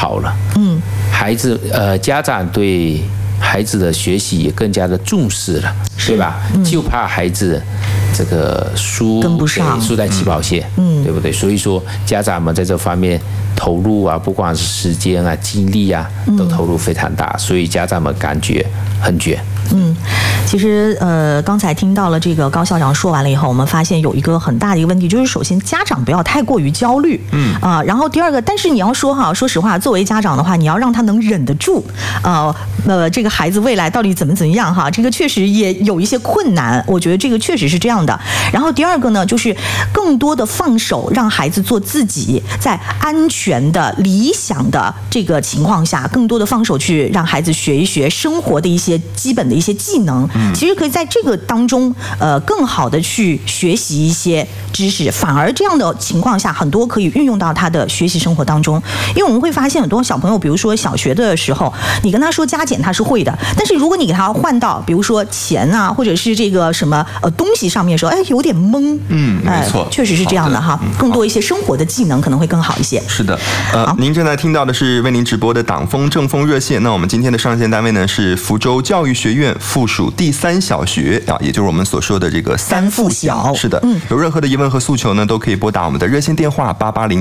好了，孩子家长对孩子的学习也更加的重视了，对吧？就怕孩子这个跟不上， 输在起跑线，对不对？所以说家长们在这方面投入啊，不管是时间啊、精力啊，都投入非常大，所以家长们感觉很卷。 其实刚才听到了这个高校长说完了以后，我们发现有一个很大的一个问题，就是首先家长不要太过于焦虑，然后第二个，但是你要说说实话，作为家长的话，你要让他能忍得住，这个孩子未来到底怎么样哈，这个确实也有一些困难，我觉得这个确实是这样的。然后第二个呢，就是更多的放手，让孩子做自己，在安全的、理想的这个情况下，更多的放手去让孩子学一学生活的一些基本的一些技能。其实可以在这个当中，更好的去学习一些知识，反而这样的情况下，很多可以运用到他的学习生活当中。因为我们会发现很多小朋友，比如说小学的时候，你跟他说加减他是会的，但是如果你给他换到比如说钱啊，或者是这个什么东西上面的时候，有点懵。 没错， 确实是这样的哈。更多一些生活的技能可能会更好一些。 是的，您正在听到的是为您直播的党风政风热线。那我们今天的上线单位呢是福州教育学院附属第3小学啊，也就是我们所说的这个3附小。是的，有任何的疑问和诉求呢，都可以拨打我们的热线电话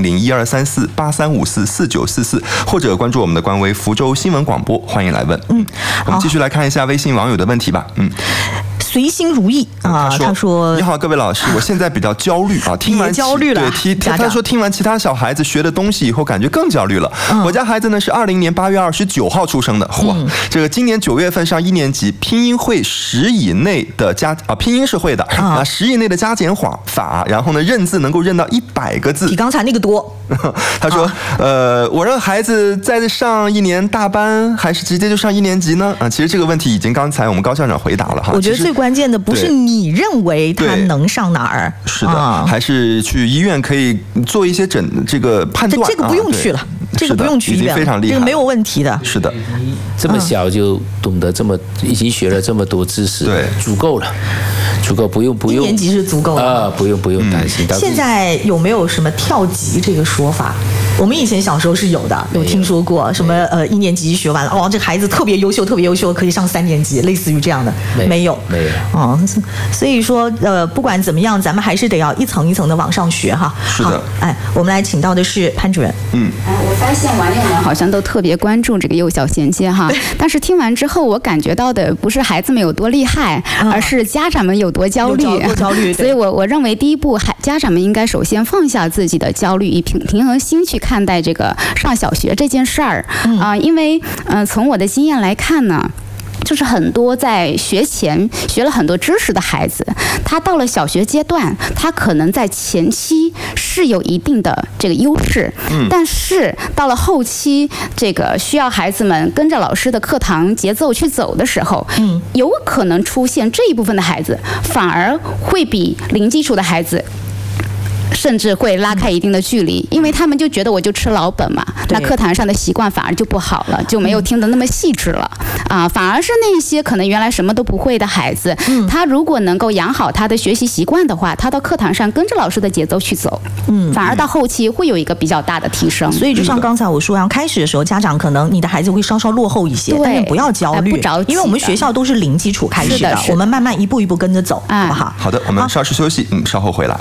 8800123483544944，或者关注我们的官微福州新闻广播，欢迎来问。我们继续来看一下微信网友的问题吧。 随心如意啊，他说：“ 你好，各位老师，我现在比较焦虑啊，听完焦虑了。 他说听完其他小孩子学的东西以后，感觉更焦虑了。我家孩子呢是2020年8月29号出生的，这个今年9月份上1年级，拼音会10以内的拼音是会的10以内的加减法，然后呢认字能够认到100个字， 比刚才那个多。 他说我让孩子再上1年大班，还是直接就上1年级呢？其实这个问题已经刚才我们高校长回答了哈。 我觉得最关键的不是你认为他能上哪儿， 是的，还是去医院可以做一些这个判断。 这个不用去了，这个不用去医院， 非常厉害， 这个没有问题的。 是的， 这么小就懂得已经学了这么多知识， 对， 足够了。不用 1年级是足够的不用担心。 现在有没有什么跳级这个说法？我们以前小时候是有听说过什么1年级学完了，这孩子特别优秀，可以上3年级，类似于这样的，没有。所以说不管怎么样，咱们还是得要一层一层的往上学哈。 是的。 我们来请到的是潘主任。 我发现网友们好像都特别关注这个幼小衔接哈，但是听完之后，我感觉到的不是孩子们有多厉害，而是家长们有多焦虑。所以我认为第一步，家长们应该首先放下自己的焦虑，以平衡心去看待这个上小学这件事儿因为从我的经验来看呢。就是很多在学前学了很多知识的孩子，他到了小学阶段，他可能在前期是有一定的这个优势，但是到了后期，这个需要孩子们跟着老师的课堂节奏去走的时候，有可能出现这一部分的孩子反而会比零基础的孩子。甚至会拉开一定的距离，因为他们就觉得我就吃老本嘛，那课堂上的习惯反而就不好了，就没有听得那么细致了反而是那些可能原来什么都不会的孩子，他如果能够养好他的学习习惯的话，他到课堂上跟着老师的节奏去走，反而到后期会有一个比较大的提升。 所以就像刚才我说一样，开始的时候家长可能你的孩子会稍稍落后一些，但是不要焦虑， 不着急， 因为我们学校都是零基础开始的，我们慢慢一步一步跟着走，好不好？ 好的，我们稍事休息，稍后回来。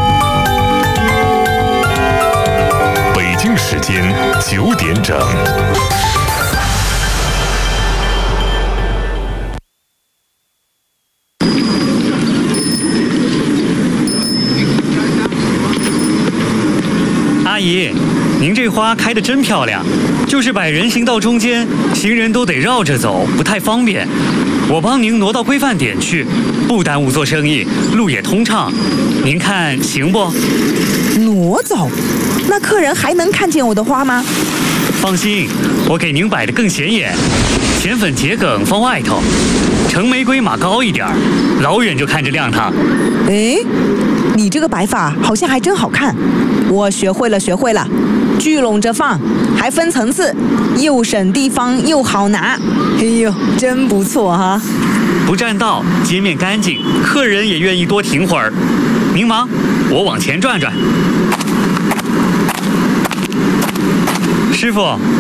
北京时间9点整。 阿姨，您这花开得真漂亮，就是摆人行道中间，行人都得绕着走，不太方便。我帮您挪到规范点去，不耽误做生意，路也通畅。您看行不？ 挪走？那客人还能看见我的花吗？ 放心，我给您摆得更显眼，浅粉桔梗放外头，橙玫瑰码高一点，老远就看着亮堂。 哎，你这个摆法好像还真好看，我学会了，聚拢着放，还分层次，又省地方又好拿。哎呦，真不错哈！ 不占道，街面干净，客人也愿意多停会儿。您忙，我往前转转。师傅。